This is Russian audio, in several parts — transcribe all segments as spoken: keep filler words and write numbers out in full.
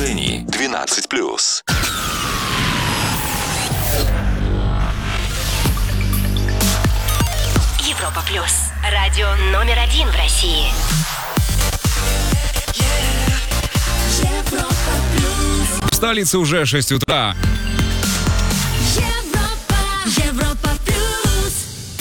приложении двенадцать плюс. Европа плюс. Радио номер один в России. Европа плюс. В столице уже шесть утра. Европа, Европа плюс.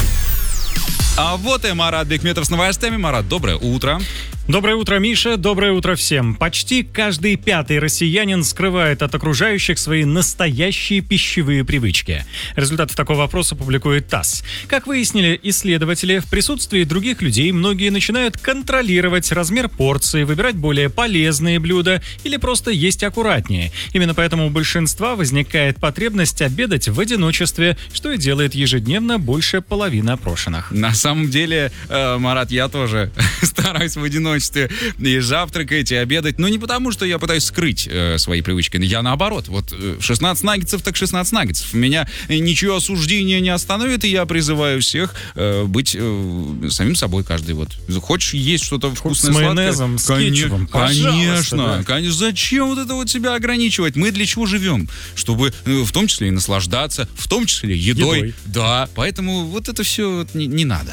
А вот и Марат Бекметов с новостями. Марат, доброе утро. Доброе утро, Миша. Доброе утро всем. Почти каждый пятый россиянин скрывает от окружающих свои настоящие пищевые привычки. Результаты такого опроса публикует ТАСС. Как выяснили исследователи, в присутствии других людей многие начинают контролировать размер порции, выбирать более полезные блюда или просто есть аккуратнее. Именно поэтому у большинства возникает потребность обедать в одиночестве, что и делает ежедневно больше половины опрошенных. На самом деле, э, Марат, я тоже стараюсь в одиночестве и завтракать, и обедать. Но не потому, что я пытаюсь скрыть э, свои привычки. Я наоборот. Вот э, шестнадцать наггетсов, так шестнадцать наггетсов. Меня ничего осуждения не остановит, и я призываю всех э, быть э, самим собой каждый. Вот. Хочешь есть что-то вкусное, с майонезом, сладкое? с кетчупом, Конечно. да. Конечно. Зачем вот это вот себя ограничивать? Мы для чего живем? Чтобы э, в том числе и наслаждаться, в том числе едой. Едой. Да, поэтому вот это все не, не надо.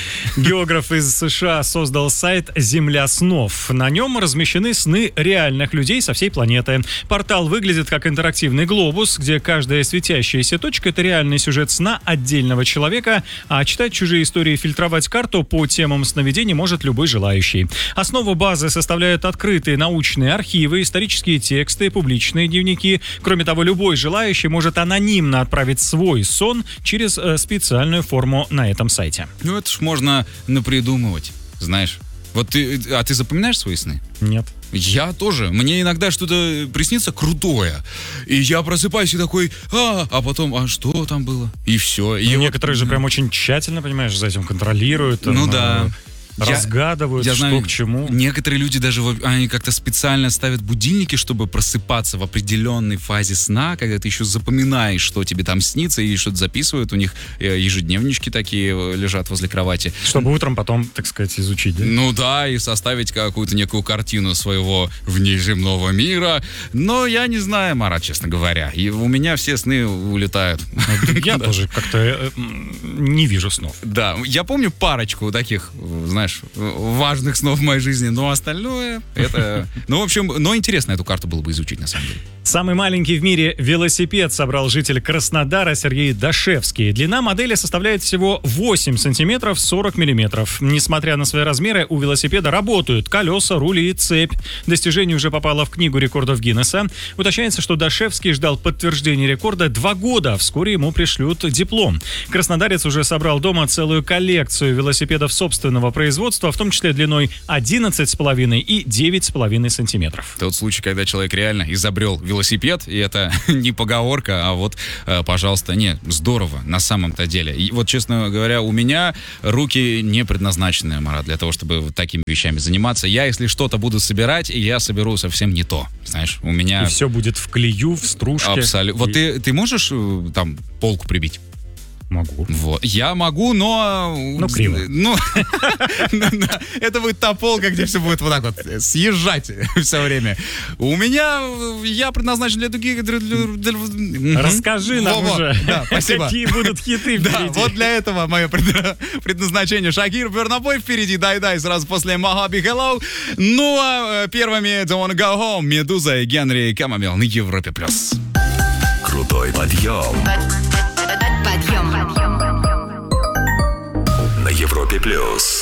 Географ из США создал сайт «Земля снов». На нем размещены сны реальных людей со всей планеты. Портал выглядит как интерактивный глобус, где каждая светящаяся точка — это реальный сюжет сна отдельного человека, а читать чужие истории и фильтровать карту по темам сновидений может любой желающий. Основу базы составляют открытые научные архивы, исторические тексты, публичные дневники. Кроме того, любой желающий может анонимно отправить свой сон через э, специальную форму на этом сайте. Ну, это ж можно напридумывать, знаешь. Вот ты, а ты запоминаешь свои сны? Нет. Я тоже. Мне иногда что-то приснится крутое. И я просыпаюсь и такой, а, а потом, а что там было? И все. И И вот- некоторые же прям очень тщательно, понимаешь, за этим контролируют. Ну там, да. э, Разгадывают, Я что знаю, к чему. некоторые люди даже в- они как-то специально ставят будильники, чтобы просыпаться в определенной фазе сна, когда ты еще запоминаешь, что тебе там снится, и что-то записывают. У них э, ежедневнички такие э, лежат возле кровати. Чтобы утром потом, так сказать, изучить, да? Ну да, и составить какую-то некую картину своего внеземного мира. Но я не знаю, Марат, честно говоря. И у меня все сны улетают. Я тоже как-то э, м, не вижу снов. Да, я помню парочку таких, знаешь, важных снов в моей жизни, но остальное это... Ну, в общем, но интересно эту карту было бы изучить, на самом деле. Самый маленький в мире велосипед собрал житель Краснодара Сергей Дашевский. Длина модели составляет всего восемь сантиметров сорок миллиметров. Несмотря на свои размеры, у велосипеда работают колеса, рули и цепь. Достижение уже попало в книгу рекордов Гиннесса. Уточняется, что Дашевский ждал подтверждения рекорда два года. Вскоре ему пришлют диплом. Краснодарец уже собрал дома целую коллекцию велосипедов собственного производства, в том числе длиной одиннадцать с половиной и девять с половиной сантиметров. Тот случай, когда человек реально изобрел велосипед, и это не поговорка, а вот, э, пожалуйста, не, здорово, на самом-то деле. И вот, честно говоря, у меня руки не предназначены, Марат, для того, чтобы вот такими вещами заниматься. Я, если что-то буду собирать, я соберу совсем не то, знаешь, у меня... И все будет в клею, в стружке. Абсолютно. Вот ты, ты можешь э, там полку прибить? Могу. Вот. Я могу, но... Ну, криво. Ну, это будет та полка, где все будет вот так вот съезжать все время. У меня, я предназначен для других... Расскажи нам Во-во. уже, Да, спасибо. какие будут хиты Да, впереди. вот для этого мое пред- предназначение. Шакир, Бернабой впереди, дай-дай, сразу после Махаби Hello. Ну, а э, первыми Don't Wanna Go Home, Медуза и Генри Камамел на Европе+. плюс. Крутой подъем Подъем. на Европе плюс.